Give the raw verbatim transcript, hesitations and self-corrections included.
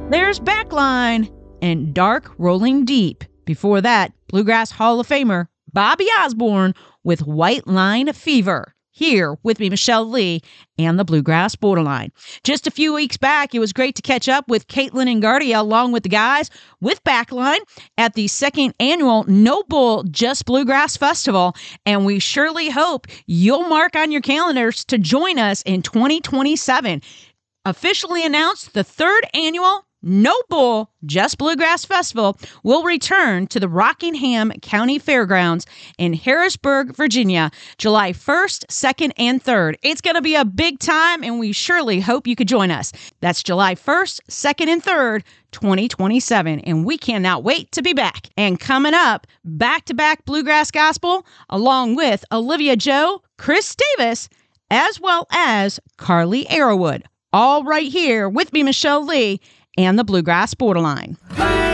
There's Backline and Dark Rolling Deep. Before that, Bluegrass Hall of Famer Bobby Osborne with White Line Fever. Here with me, Michelle Lee, and the Bluegrass Borderline. Just a few weeks back, it was great to catch up with Caitlin and Gardia along with the guys with Backline at the second annual No Bull Just Bluegrass Festival, and we surely hope you'll mark on your calendars to join us in twenty twenty-seven. Officially announced, the third annual No Bull Just Bluegrass Festival will return to the Rockingham County Fairgrounds in Harrisburg, Virginia, July first, second, and third. It's going to be a big time, and we surely hope you could join us. That's July first, second, and third, twenty twenty-seven, and we cannot wait to be back. And coming up, back-to-back Bluegrass Gospel, along with Olivia Joe, Chris Davis, as well as Carly Arrowood. All right here with me, Michelle Lee, and the Bluegrass Borderline.